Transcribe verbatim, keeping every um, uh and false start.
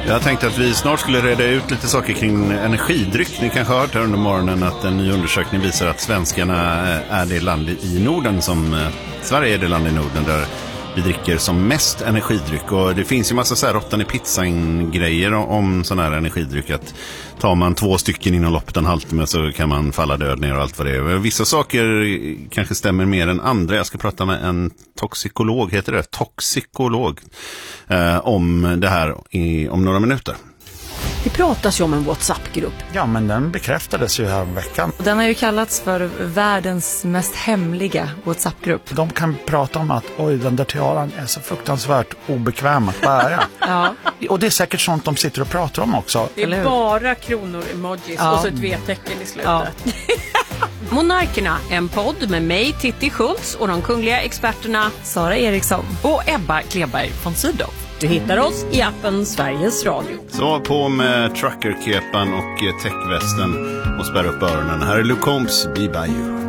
Jag tänkte att vi snart skulle reda ut lite saker kring energidryck. Ni kanske har hört här under morgonen att en ny undersökning visar att svenskarna är det land i Norden som... Sverige är det land i Norden där vi dricker som mest energidryck. Och det finns ju massa så här råttan i pizzan-grejer om sån här energidryck. Att tar man två stycken inom loppet en halvtimme så kan man falla död ner och allt vad det är. Vissa saker kanske stämmer mer än andra. Jag ska prata med en toxikolog, heter det? Toxikolog. Eh, om det här i, om några minuter. Det pratas ju om en WhatsApp-grupp. Ja, men den bekräftades ju här veckan. Den har ju kallats för världens mest hemliga WhatsApp-grupp. De kan prata om att oj, den där tiaran är så fruktansvärt obekväm att bära. Ja. Och det är säkert sånt de sitter och pratar om också. Det är bara kronor, emojis ja. Och så ett V-tecken i slutet. Ja. Monarkerna, en podd med mig, Titti Schultz, och de kungliga experterna Sara Eriksson och Ebba Kleberg von Sydow. Du hittar oss i appen Sveriges Radio. Så på med truckerkepan och techvästen och spärra upp öronen. Här är Luke Combs, Be By You.